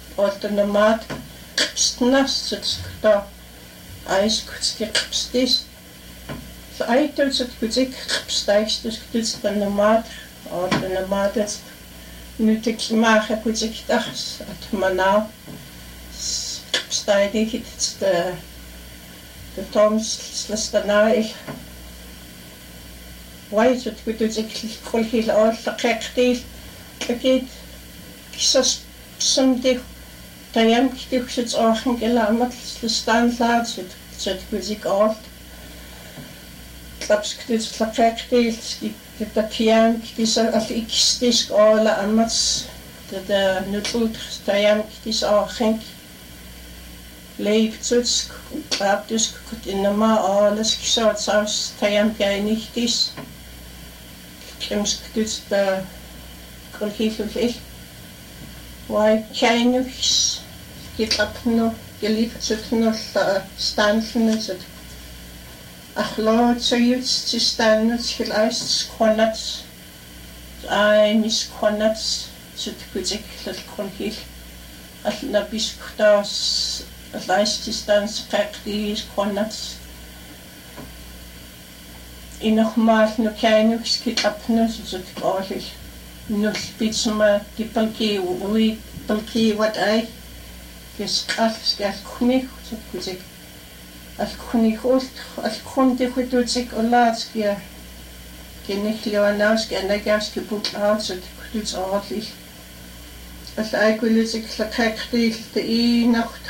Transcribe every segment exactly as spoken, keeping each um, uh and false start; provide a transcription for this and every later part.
Alternamaat qipstinnas tutskta aiskutski qipstis aitusut kutik qipstaistus tutskannamaat alternamaatat nutik maaqa kutik tars atmanaa qipstaidikit sta de toms slastanai waitut kutik qulhil aallaqeqtil qakit kisas samdi tayam kituksut orhan gelaamat slastanlaatut sut kutik aall tlapskut tlaqeqtil kitakiam kisa alikistis aala amats tada nutlut tayam kitis orhan leivtusk qaaptusk kut innama aalas kisaatsaus tayam kainihtis krimskut ta qulhilul wai kainux kitlapnu gelivtsutnu stanlnusut ахлоотсают тистаннут хиласт кхонат ай мис кхонат сутгутик лалкхунхил алнапискутаас лайстистанс қэқдис кхонат инохмаал нукайнукс китлапнус сутгоолил нулпитсма кипалки уи палки wat ай кисқал скалхуних сутгутик алхунихулт алхундихутутик улаатския кинихлиуанааски анагааски буклаатсут кутут оорли аллаакулутик лақаққиил таинарт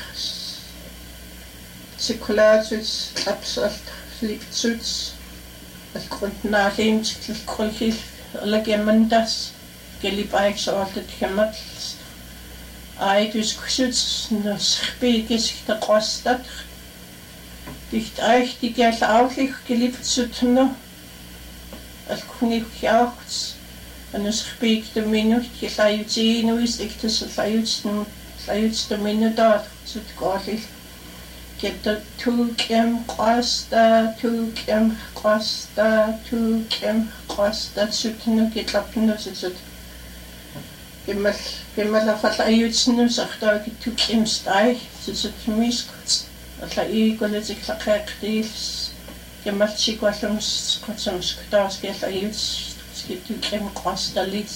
сикулаатут апсалт липтсут алкрунтнаалиимтик лқулхил лагемандас галипаиксоортат хамат айдус кусут носхпигис тақостат dicht euch die gleich auflich geliebt zu tun, als König jaucht, und es spielt der Minut, die Leute ist echt das Leute, Leute der Minute dort zu gleich. Gibt der Tug im Costa, Tug im Costa, Tug im Costa zu tun, geklappt nur so zu. Gemmel, gemmel auf alle Leute sagt da die Tug im Steig, so zu tun kurz. Alla i gwledig laqeqdil gemalchigwallums qotsams ktaas gella iuts skituk em qastalit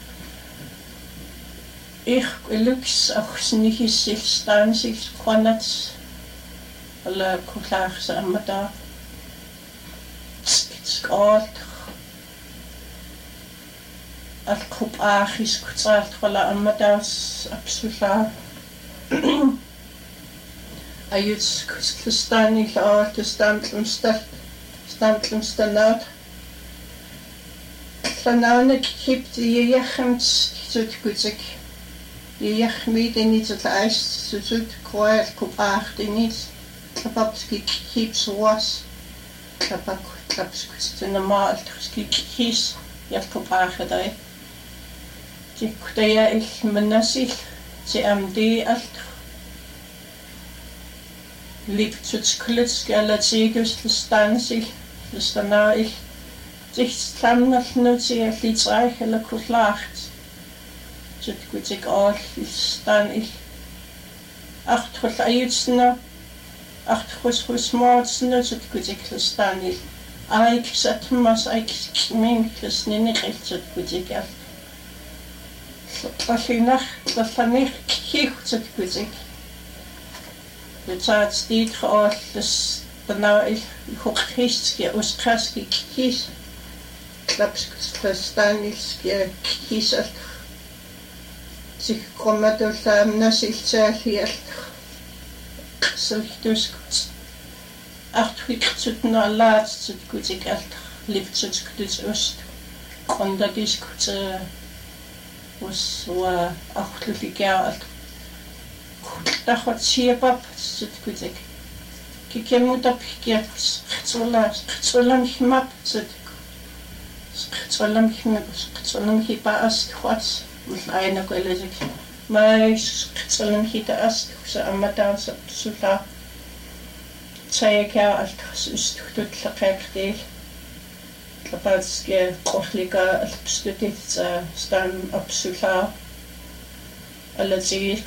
ich lux achsnihisil stansil qanat alla kullaars amata skalt al kup achis kutsalt wala amatas absola ayuts kustani laat de standlumstal standlumstanaat Sanane kipt je jechemt zut kuzik je jechmid in niet het ijs zut kwaad kopacht in niet kapapski kips was kapak kapskust normaal ski kis je kopacht dai die kutaya ik menasil ze am die alt liegt zu klitz galatsigus stansi stanai sich stamnat nutzi litzreich la kuslacht zut kutik all stan ich acht khul ayutsna acht khus khus motsna zut kutik stan ich ay kisat mas ay min kisnini khilzut kutik al fashinach fasanich kikh zut kutik Het staat steeds geoord, dus daarna is hooggeestje, oostgeestje kies. Klapsverstaan is kies als zich komen door samen zichzelf hier. Zo dus acht weken tot na laatst, goed ik echt liefst het goed oost. Kon dat is goed was wa acht weken Тахот сиапап сутгутик кикемутап киакс хцола хцолам химап сутик хцолам химап хцолам хипаас хвац улайна колежик май хцолам хитаас са аматаас сула цаяка алтхс устхтут лaqeqdil лапатске қорлика алпстутит стан абсула аллатигил